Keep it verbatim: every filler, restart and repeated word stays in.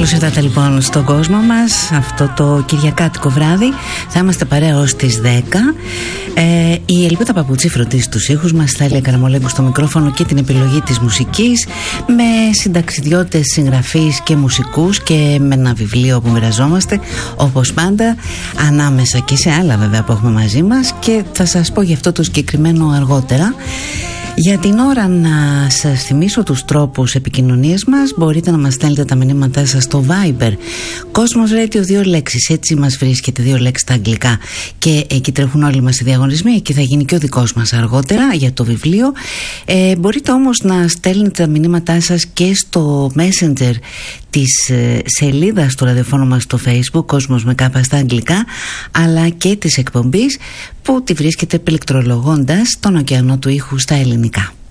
Καλώς ήρθατε λοιπόν στον κόσμο μας αυτό το κυριακάτικο βράδυ. Θα είμαστε παρέα ως τις δέκα. ε, Η Ελπίδα Παπουτσί φροντίζει τους ήχους μας, Θάλια Καραμολέγκου στο μικρόφωνο και την επιλογή της μουσικής, με συνταξιδιώτες, συγγραφείς και μουσικούς και με ένα βιβλίο που μοιραζόμαστε όπως πάντα, ανάμεσα και σε άλλα βέβαια που έχουμε μαζί μας, και θα σας πω γι' αυτό το συγκεκριμένο αργότερα. Για την ώρα να σας θυμίσω τους τρόπους επικοινωνίας μας. Μπορείτε να μας στέλνετε τα μηνύματά σας στο Viber Κόσμος Radio, δύο λέξεις, έτσι μας βρίσκεται, δύο λέξεις στα αγγλικά, και εκεί τρέχουν όλοι μας οι διαγωνισμοί. Εκεί θα γίνει και ο δικός μας αργότερα για το βιβλίο. ε, Μπορείτε όμως να στέλνετε τα μηνύματά σας και στο Messenger της ε, σελίδας του ραδιοφώνου μας στο Facebook, Κόσμος με κάπα στα αγγλικά, αλλά και της εκπομπής, που τη βρίσκεται πληκτρολογώντας τον ωκεανό του ήχου στα ελληνικά.